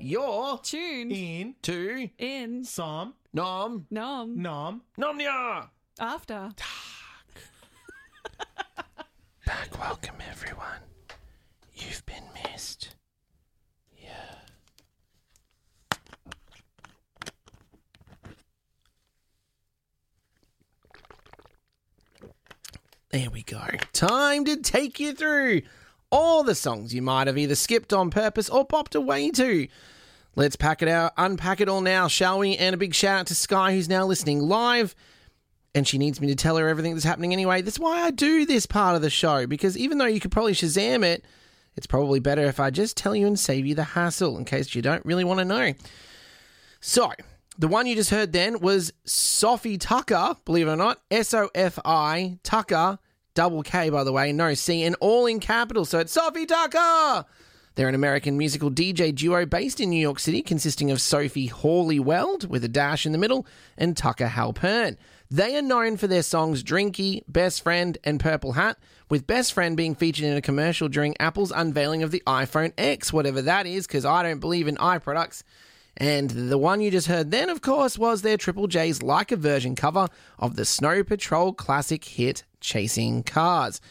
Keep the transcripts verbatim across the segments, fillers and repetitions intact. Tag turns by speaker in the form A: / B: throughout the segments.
A: You're
B: Tuned
A: in
B: to
A: in
B: some
A: nom
B: nom
A: nom nomnia.
B: after.
A: Back, welcome everyone. You've been missed. Yeah. There we go. Time to take you through all the songs you might have either skipped on purpose or popped away to. Let's pack it out, unpack it all now, shall we? And a big shout out to Sky, who's now listening live. And she needs me to tell her everything that's happening anyway. That's why I do this part of the show, because even though you could probably Shazam it, it's probably better if I just tell you and save you the hassle in case you don't really want to know. So, the one you just heard then was Sophie Tucker, believe it or not, S O F I Tucker, double K by the way, no C, and all in capital, so it's Sophie Tucker! They're an American musical D J duo based in New York City, consisting of Sophie Hawley-Weld, with a dash in the middle, and Tucker Halpern. They are known for their songs Drinky, Best Friend, and Purple Hat, with Best Friend being featured in a commercial during Apple's unveiling of the iPhone X, whatever that is, because I don't believe in iProducts. And the one you just heard then, of course, was their Triple J's Like a Virgin cover of the Snow Patrol classic hit Chasing Cars.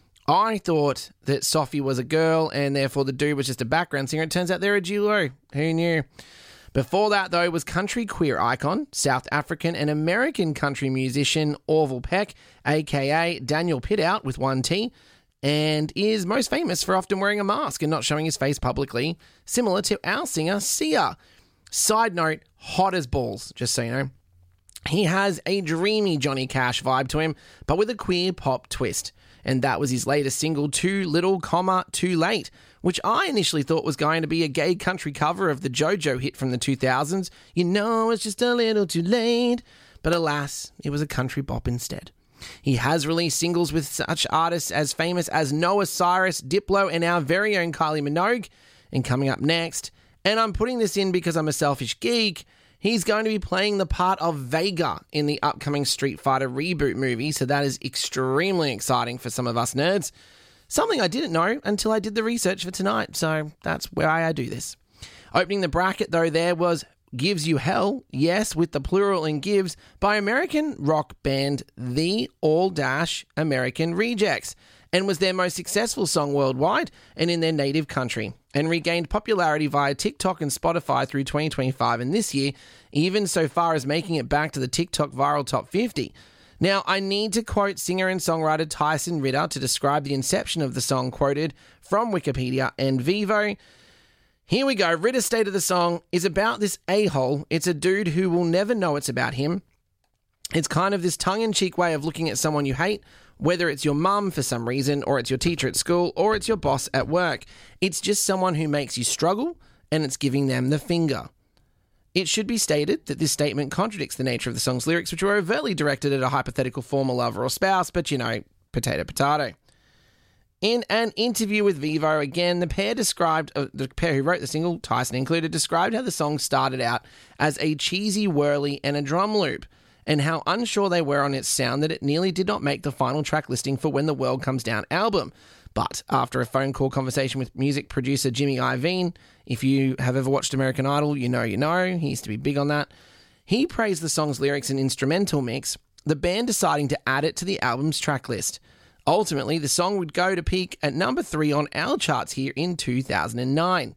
A: I thought that Sophie was a girl and therefore the dude was just a background singer. It turns out they're a duo. Who knew? Before that, though, was country queer icon, South African and American country musician Orville Peck, a k a. Daniel Pitout with one T, and is most famous for often wearing a mask and not showing his face publicly, similar to our singer Sia. Side note, hot as balls, just so you know. He has a dreamy Johnny Cash vibe to him, but with a queer pop twist. And that was his latest single, Too Little, comma, Too Late, which I initially thought was going to be a gay country cover of the JoJo hit from the two thousands, You Know It's Just a Little Too Late, but alas, it was a country bop instead. He has released singles with such artists as famous as Noah Cyrus, Diplo, and our very own Kylie Minogue. And coming up next, and I'm putting this in because I'm a selfish geek, he's going to be playing the part of Vega in the upcoming Street Fighter reboot movie, so that is extremely exciting for some of us nerds. Something I didn't know until I did the research for tonight, so that's why I do this. Opening the bracket, though, there was Gives You Hell, yes, with the plural in gives, by American rock band The All-American Rejects, and was their most successful song worldwide and in their native country, and regained popularity via TikTok and Spotify through twenty twenty-five and this year, even so far as making it back to the TikTok Viral Top fifty. Now, I need to quote singer and songwriter Tyson Ritter to describe the inception of the song, quoted from Wikipedia and Vevo. Here we go. Ritter's state of the song is about this a-hole. It's a dude who will never know it's about him. It's kind of this tongue-in-cheek way of looking at someone you hate, whether it's your mum for some reason, or it's your teacher at school, or it's your boss at work. It's just someone who makes you struggle, and it's giving them the finger. It should be stated that this statement contradicts the nature of the song's lyrics, which were overtly directed at a hypothetical former lover or spouse, but, you know, potato, potato. In an interview with Vevo, again, the pair described, uh, the pair who wrote the single, Tyson included, described how the song started out as a cheesy whirly and a drum loop, and how unsure they were on its sound that it nearly did not make the final track listing for When the World Comes Down album. But after a phone call conversation with music producer Jimmy Iovine, if you have ever watched American Idol, you know you know, he used to be big on that, he praised the song's lyrics and instrumental mix, the band deciding to add it to the album's track list. Ultimately, the song would go to peak at number three on our charts here in two thousand nine.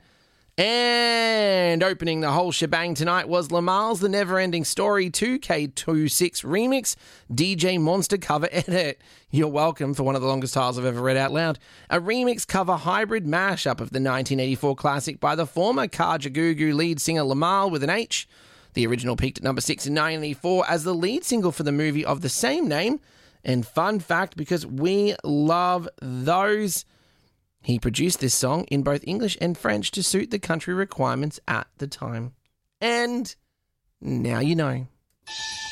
A: And opening the whole shebang tonight was Lamar's The Never-Ending Story two K twenty-six Remix D J Monster cover edit. You're welcome for one of the longest titles I've ever read out loud. A remix cover hybrid mashup of the nineteen eighty-four classic by the former Kajagoogoo lead singer Lamar with an H. The original peaked at number six in nineteen eighty-four as the lead single for the movie of the same name. And fun fact, because we love those, he produced this song in both English and French to suit the country requirements at the time. And now you know.